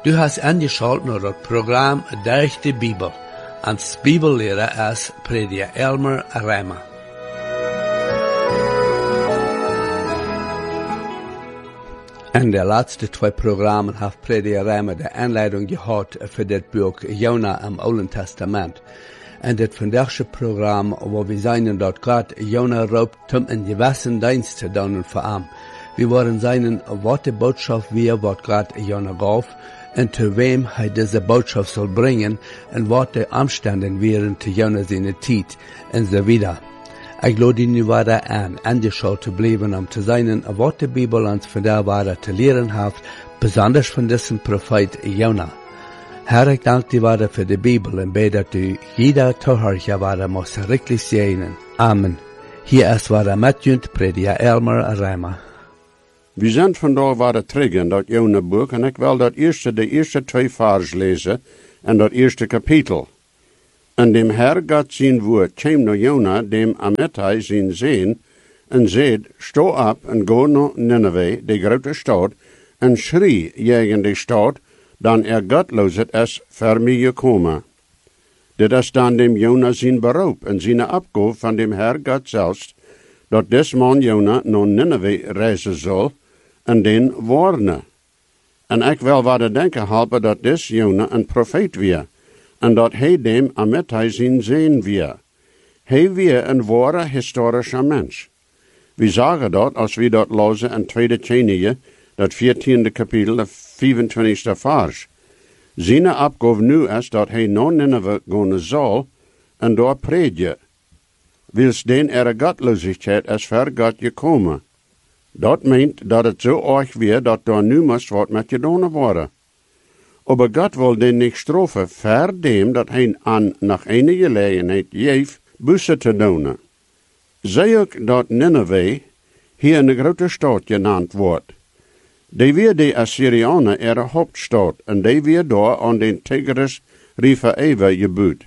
Du hast angeschaltet naar het programma Durch de Bibel. Als Bibellehrer is prediker Elmer Reimer. In de laatste 2 programmen heeft prediker Reimer de aanleiding gehad voor dit boek Jona im Oude Testament. En dit vandaagse programma, waar we zijn dat God Jona roept om een gewissen dienst te doen voor hem. We worden zijn wat de boodschap weer wat God Jona gaf, en te wem hij deze boodschap zal brengen, en wat de omstanden wären te Jona zijn tijd, en zo wieder. Ik lade nu weer aan angeschaut te blijven om te zijn wat de Bibel ons vandaag weer te leren heeft, besonders van deze profeet Jona. Herr, ik dank dir weer voor de Bibel en bid dat u jeder toehoorder weer moest richtig zegenen. Amen. Hier is weer met junt prediker Elmer Reimer. We zijn vandaag weer terug in dat Jona boek en ik wil de eerste 2 vers lezen en dat eerste kapitel. En dem Herr God zijn woord kwam naar Jona, dem Amittai zijn zeen, en zeid, sto op en go naar Nineveh, de grote stad, en schrie tegen de stad, dan godloosheid is voor mij gekomen. Dit is dan dem Jona zijn beroep en zijn opgave van dem Herr God zelfs, dat des man Jona naar Nineveh reizen zal, en den warnen. En ik wil wat denken helpen dat des Jona een profeet weer, en dat hij dem Amittai zijn zeen weer. Hij weer een ware historische mens. We zagen dat als we dat lezen in 2 Könige, dat 14e kapitel, de 25e vers. Zijn opgave nu is dat hij naar Nineveh gaan zal, en daar predje. Wils den godloosheid is voor God gekomen. Dat meent dat het zo erg weer dat daar nu moest wat met gedaan worden. Aber God wil den niet straffen voor dem dat hij aan nach eine gelegenheid geeft busse te doen. Zie ook dat Nineveh hier een grote stad genaamd wordt. Die weer de Assyrianen ihre hoofdstad en die weer daar aan den Tigris River Eva gebouwd.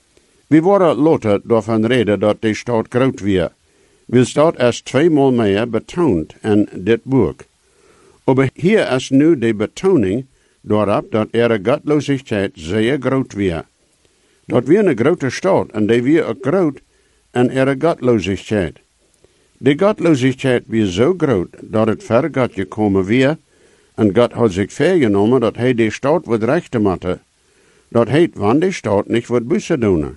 We worden later daarvan reden dat die stad groot weer. Wils dat is 2 maal meer betoond in dit boek. Aber hier is nu de betoning daarop dat ihre godloosheid zeer groot weer. Dat weer een grote stad en die weer ook groot en ihre godloosheid. De godloosheid weer zo groot dat het ver God gekomen weer en God had zich vergenomen dat hij de stad wordt rechten matte. Dat heet van de stad niet wordt bussen doen.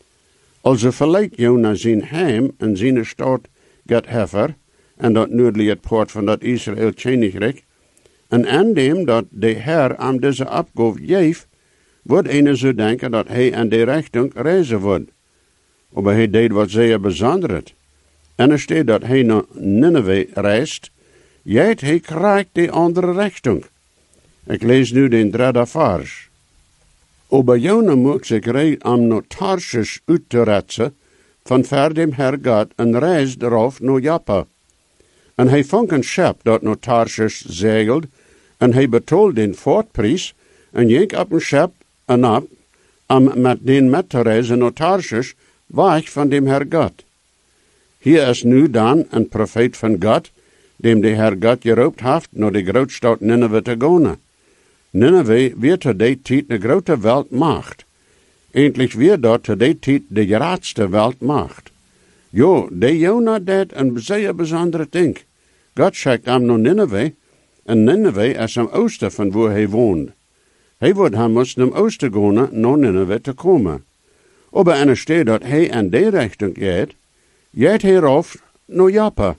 Also verleidt Jona zijn heim en zijn stad God heffer en dat noordelijke poort van dat Israël Königreich. En aan dem dat de Herr aan deze opgave geeft, wordt ene zo denken dat hij in de richting reizen wordt. Maar hij deed wat zeer bijzonderd. En er staat dat hij naar Nineveh reist, jijt hij krijgt de andere richting. Ik lees nu de 3e vers. Aber Jona mocht zich rijden om naar Tarshish uit te retsen, van ver dem Herr God en reis eraf naar Joppa. En hij vond een schip dat naar Tarshish zegelt, en hij betaalt den voortprijs, en ging op een schip en op, om met den met te reizen naar Tarshish, weg van dem Herr God. Hier is nu dan een profeet van God, dem de Herr God geroept heeft naar de grootstad Nineveh te gaan. Nineveh werd te die tijd de grote wereldmacht. Eindelijk weer dat te die tijd de grootste wereldmacht. Jo, de Jona deed een zeer bijzondere ding. God schickt hem naar Nineveh, en Nineveh is am oosten van waar hij woont. Hij wordt hem moesten om oosten gaan naar Nineveh te komen. Aber er staat dat hij in die richting gaat hij af naar Joppa.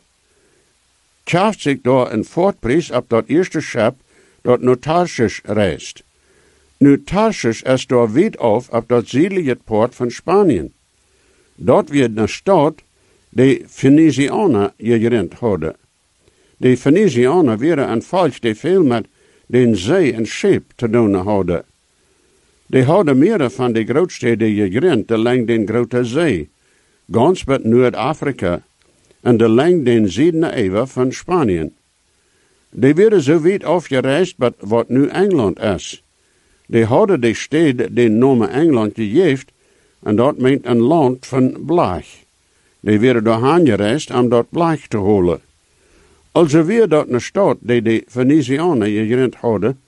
Schaft zich daar een voortprijs op dat eerste schip dat naar Tarshish reist. Nu Tarshish is daar weit af op dat zuidelijke poort van Spanien. Dort wird een stad die Phoenicianer gerend hadden. De Phoenicianer waren een volk die veel met den zee en schip te doen hadden. Die hadden meer van de grootsteden gerend de lang den grote zee, gans met Noord-Afrika, en de lang den zuidelijke eeuwen van Spanien. Die werden zo weit afgereisd met wat nu Engeland is. Die hadden de stad den naam Engeland gegeven, en dat meent een land van blach. Die werden doorheen gereisd om dat blach te halen. Also weer dat een stad die de Phoenicianen gerend hadden,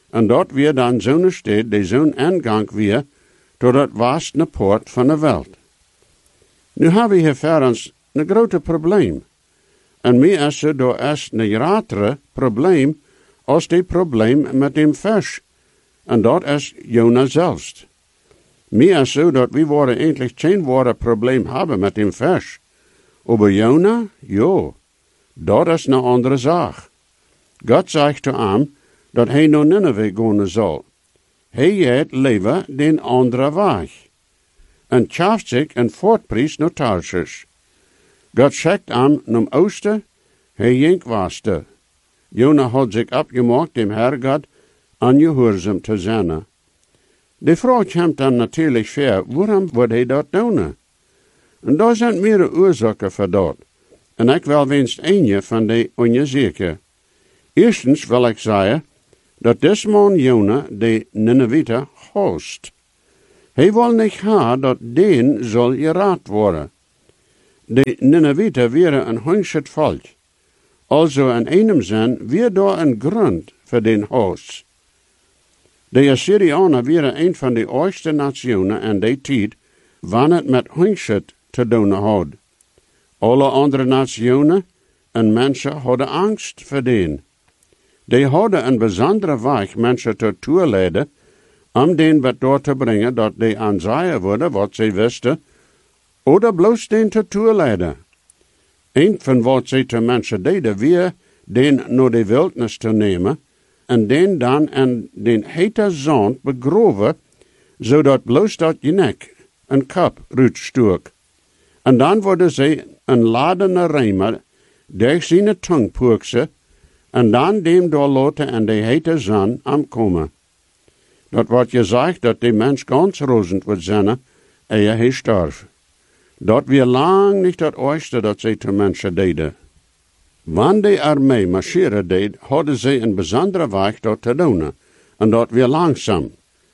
En dort weer dan zo'n stad die zo'n aangang weer tot het vaste poort van de wereld. Nu hebben we hier voor ons een grote probleem. En meer is er door een grotere probleem als die probleem met dem vis. En dat is Jona zelfs. Meer is zo dat we worden eigenlijk geen probleem hebben met dem vis. Aber Jona, ja, dat is een andere zaak. God zegt te hem dat hij naar Nineveh gaan zal. Hij gaat leven den andere weg. En schaft zich een voortpriest naar Tarsus. God schickt hem naar oosten, hij ging westen. Jona had zich opgemaakt dem Herr God ongehoorzaam te zijn. De vraag komt dan natuurlijk voor, waarom wordt hij dat doen? En daar zijn meerdere oorzaken voor dat. En ik wil wenst een van die onzeker. Eerstens wil ik zeggen, dat deze man Jona de Ninevite host. Hij wil niet hebben dat den zal geraad worden. De Ninevite waren een hongschet volk. Also in einem zin weer daar een grond voor den host. De Assyrianen waren een van de oudste nationen in die tijd, wanneer het met hongschet te doen had. Alle andere nationen en mensen hadden angst voor den. Die hadden een bijzondere weg mensen tot toeleiden, om den wat door te brengen dat die aanzien worden wat ze wisten, oder bloos den tot toeleiden. Een van wat ze te mensen deden, weer den naar de wildnis te nemen, en den dan in den hete zand begroven, zodat bloos dat je nek een kap uitstuk. En dan worden ze een ladene reimer, durch zijn tong poekse, en dan dem doorlaten en de hete zand aankomen. Dat wordt gezegd dat de mens ganz rozend wordt zijn, eer hij sterft. Dat weer lang niet het eerste dat ze te mensen deden. Wanneer de armee marcheren deed, hadden ze een bijzondere weg dat te doen, en dat weer langzaam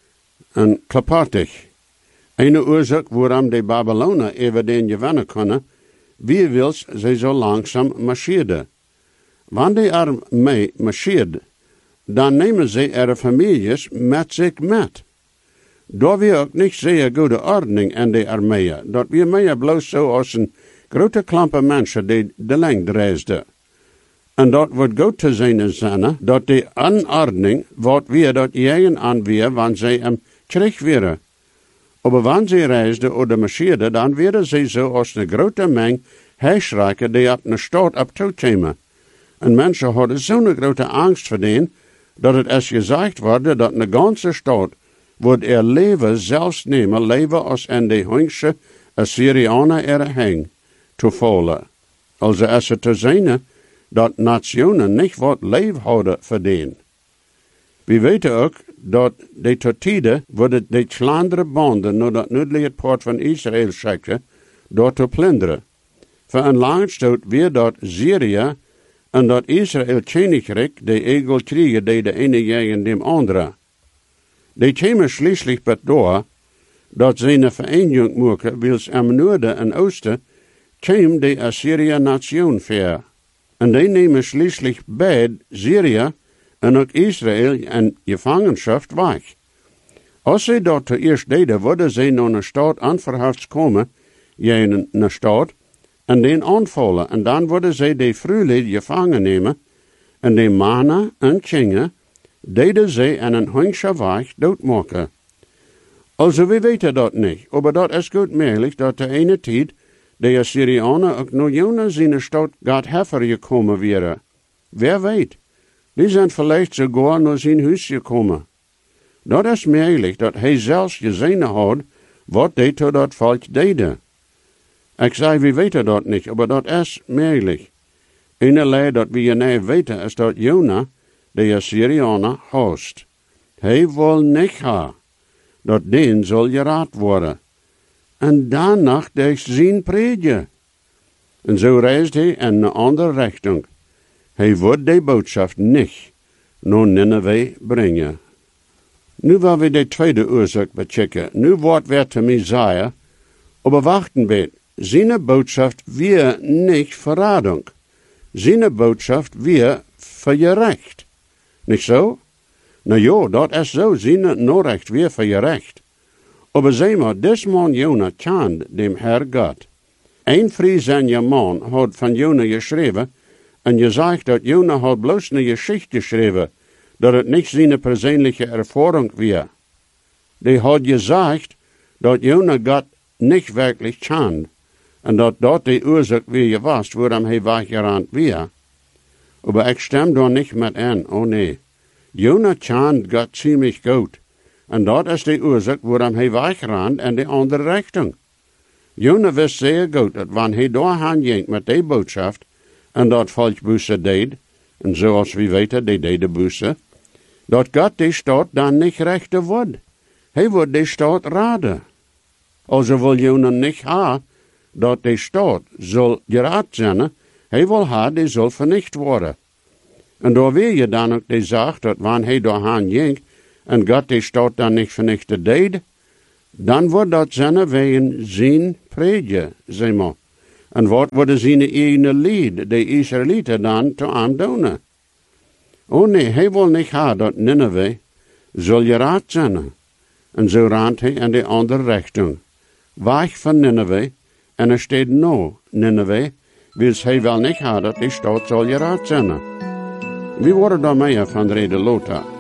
en klappertig. Een oorzaak waarom de Babylonen even den gewinnen kunnen, wie wils ze zo langzaam marcheerden. Wanneer de armee marcheert, dan nemen ze ihre families met zich met. Daar weer ook niet zeer goede ordening in de armee, dat weer meer bloos zo als een grote klampe mensen die de lengte reisden. En dat wordt goed te zijn zijn, dat de anordning wordt weer dat jegen aan weer, wanneer ze hem terug weer. Maar wanneer ze reisden of marcheerden, dan werden ze zo als een grote meng huisrijken die op een stad op toekomen. En mensen hadden zo'n grote angst voor den, dat het als gezegd wordt dat een ganze stad wordt leven zelfs nemen, leven als in de Hongse Assyrianen hang, te vallen. Also als het te zijn, dat nationen niet wat leven houden voor den. We weten ook dat de tot tijden worden de Vlaandere banden naar dat noordelijke poort van Israël schikken, door te plunderen. Voor een lange stoot weer dat Syrië en dat Israël Koninkrijk de egel kriegen die de ene tegen dem andere. Die komen schließlich bet door dat ze een vereniging maken, wils am noorden en oosten kwam de Assyrië nation ver. En die nemen schließlich beide Syrië en ook Israël in gevangenschap weg. Als ze dat eerst deden, worden ze naar een stad aanverhaft komen, in een stad, en den aanvallen. En dan worden ze de vrouwen gevangen nemen, en de mannen en kinderen deden ze in een Hongse weg doodmaken. Also, we weten dat niet, maar dat is goed mogelijk dat de ene tijd de Assyrianen ook naar Jona zijn stad gaat heffer gekomen waren. Wer weet, die zijn vielleicht sogar naar zijn huis gekomen. Dat is mogelijk dat hij zelfs gezien had wat die tot dat volk deden. Ik zei, we weten dat niet, maar dat is mogelijk. Enerlei dat we niet weten is dat Jona de Assyrianen host. Hij wil niet hebben dat den zal geraad worden. En danach deed zijn predje. En zo reist hij in een andere richting. Hij wordt de boodschap niet naar Nineveh brengen. Nu willen we de tweede oorzaak bechecken. Nu wordt weer te Messiah, maar wachten we. Zijn boodschap weer niet verrading. Zijn boodschap weer vergerecht. Niet zo? Nou ja, dat is zo, zijn Norrecht weer voor je recht. Aber zeg maar, des man Jona tjand dem Herr Gott. Een Friesanje man had van Jona geschreven, en je zegt dat Jona had bloos een geschichte geschreven, dat het niet zijn persoonlijke ervaring was. Die had gezegd dat Jona Gott niet werkelijk tjand, en dat dat de oorzaak weer was, waarom hij weggerannt was. Aber ik stem daar niet met aan, oh nee. Jona tjand Gott ziemlich goed. En dat is de oorzaak waarom hij wegrant in de andere richting. Jona wist zeer goed dat wanneer hij doorheen ging met die boodschap en dat volksbussen deed, en zoals we weten, die deden bussen, dat God die stad dan niet rechter wordt. Hij wordt die stad raden. Also wil Jona niet ha dat die stad zal geraad zijn, hij wil ha die zal vernicht worden. En daar wil je dan ook die zaak dat wanneer hij doorheen ging, en God die stad dan niet vernichtet deed, dan wordt dat zijn wegen zijn predje, zeg maar. En wat worden zijn eigen lied, de Israëlieten dan te aandoen? Oh nee, hij wil niet ha dat Nineveh zal geraad zijn. En zo rant hij in de andere richting. Weg van Nineveh, en er staat nou Nineveh, wil hij wel niet ha dat die stad zal geraad zijn. We worden daarmee van Rede Lothar.